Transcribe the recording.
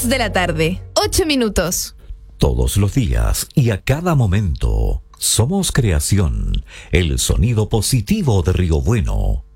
2 de la tarde, 8 minutos. Todos los días y a cada momento, somos creación, el sonido positivo de Río Bueno.